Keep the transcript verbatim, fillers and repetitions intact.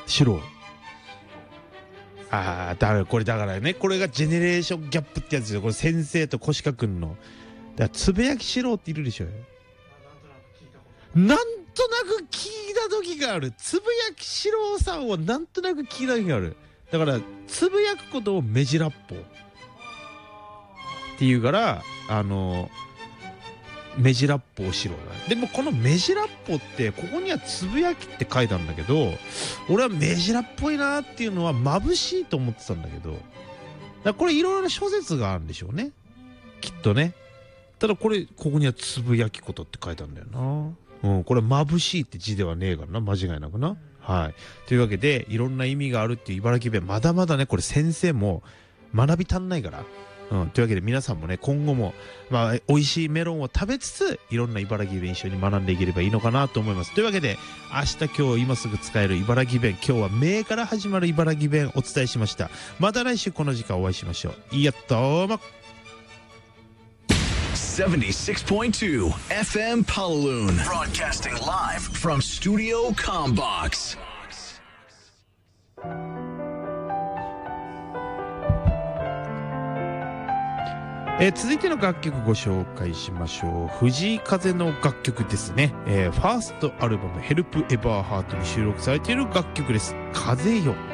白。ああ、だからこれだからね、これがジェネレーションギャップってやつですよ。これ先生とコシカ君の。だからつぶやきしろっているでしょ。なんとなく聞いた時がある。つぶやきしろさんをなんとなく聞いた時がある。だからつぶやくことをメジラッポっていうから、あのメジラッポをしろだ。でもこのメジラッポってここにはつぶやきって書いたんだけど、俺はメジラっぽいなっていうのは眩しいと思ってたんだけど、だからこれいろいろな諸説があるんでしょうね、きっとね。ただこれここにはつぶやきことって書いたんだよな。うん、これ眩しいって字ではねえからな、間違いなくな。はい。というわけでいろんな意味があるっていう茨城弁、まだまだねこれ先生も学び足んないから。うん、というわけで皆さんもね今後もまあ美味しいメロンを食べつついろんな茨城弁一緒に学んでいければいいのかなと思います。というわけで明日今日今すぐ使える茨城弁、今日は名から始まる茨城弁お伝えしました。また来週この時間お会いしましょう。いやどうも。 seventy-six point two F M Paloon, broadcasting live from Studio Combox. えー、続いての楽曲ご紹介しましょう。藤井風の楽曲ですね、えー、ファーストアルバムヘルプエバーハートに収録されている楽曲です。風よ。